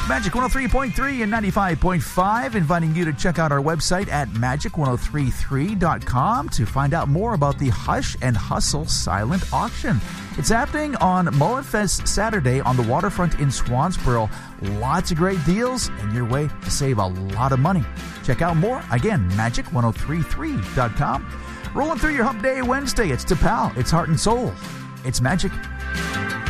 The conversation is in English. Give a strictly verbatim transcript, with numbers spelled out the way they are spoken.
Magic one oh three point three and ninety-five point five, inviting you to check out our website at magic ten thirty-three dot com to find out more about the Hush and Hustle silent auction. It's happening on Mullenfest Saturday on the waterfront in Swansboro. Lots of great deals and your way to save a lot of money. Check out more, again, magic ten thirty-three dot com. Rolling through your Hump Day Wednesday, it's T'Pau, it's Heart and Soul. It's Magic